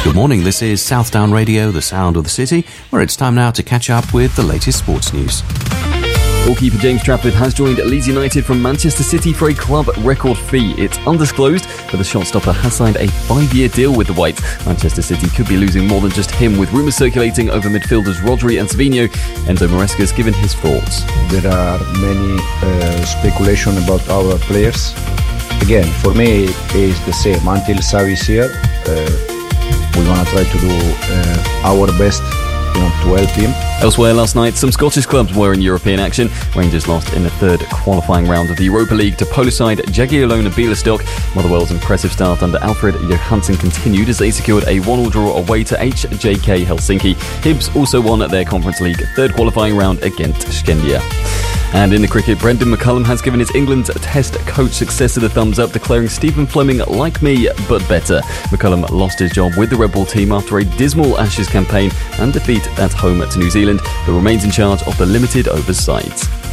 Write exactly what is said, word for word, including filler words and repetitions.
Good morning, this is Southdown Radio, the sound of the city, where it's time now to catch up with the latest sports news. Goalkeeper James Trafford has joined Leeds United from Manchester City for a club record fee. It's undisclosed, but the shot-stopper has signed a five-year deal with the Whites. Manchester City could be losing more than just him, with rumours circulating over midfielders Rodri and Savinho. Enzo Maresca's given his thoughts. There are many uh, speculation about our players. Again, for me, it's the same. Until Xavi is here, uh, we're going to try to do uh, our best, you know, to help him. Elsewhere last night, some Scottish clubs were in European action. Rangers lost in the third qualifying round of the Europa League to Polish side Jagiellona Białystok. Motherwell's impressive start under Alfred Johansson continued as they secured a one-all draw away to H J K Helsinki. Hibs also won at their Conference League third qualifying round against Skendia. And in the cricket, Brendan McCullum has given his England Test coach successor the thumbs up, declaring Stephen Fleming like me, but better. McCullum lost his job with the Red Bull team after a dismal Ashes campaign and defeat at home to New Zealand, but remains in charge of the limited overs sides.